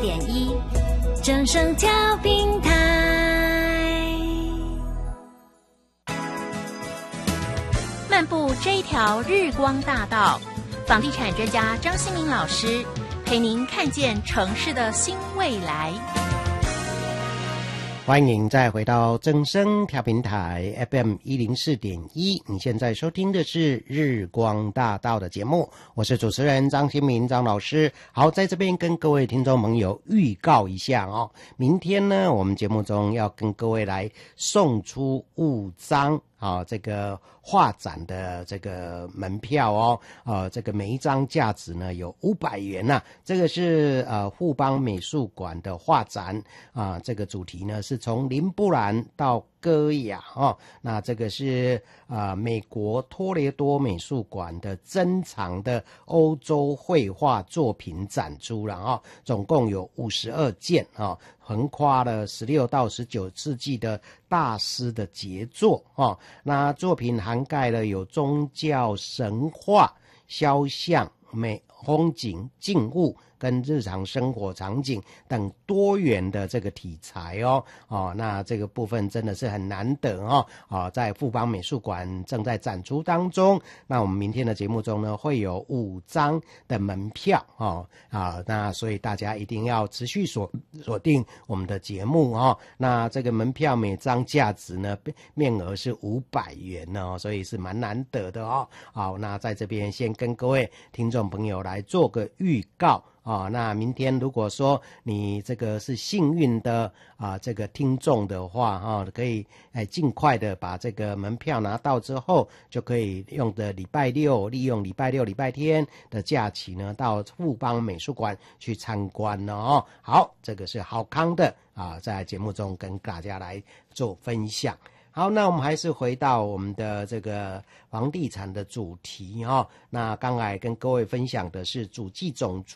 104.1正声调频台。漫步这一条日光大道，房地产专家张新民老师陪您看见城市的新未来。 欢迎再回到正声调频台 FM 104.1，你现在收听的是日光大道的节目，我是主持人张新民张老师。好，在这边跟各位听众朋友预告一下哦，明天呢我们节目中要跟各位来送出5张这个画展的这个门票哦，这个每一张价值呢有500元呐，这个是富邦美术馆的画展这个主题呢是从林布兰到歌雅那这个是美国托雷多美术馆的珍藏的欧洲绘画作品展出了总共有52件横跨了16到19世纪的大师的杰作那作品涵盖了有宗教、神话、肖像、风景、静物跟日常生活场景等多元的这个题材那这个部分真的是很难得在富邦美术馆正在展出当中。那我们明天的节目中呢会有5张的门票那所以大家一定要持续锁定我们的节目那这个门票每张价值呢面额是500元所以是蛮难得的好，那在这边先跟各位听众朋友来做个预告那明天如果说你这个是幸运的这个听众的话可以尽快的把这个门票拿到之后，就可以利用礼拜六礼拜天的假期呢到富邦美术馆去参观了好，这个是好康的在节目中跟大家来做分享。好，那我们还是回到我们的这个房地产的主题那刚才跟各位分享的是主计总处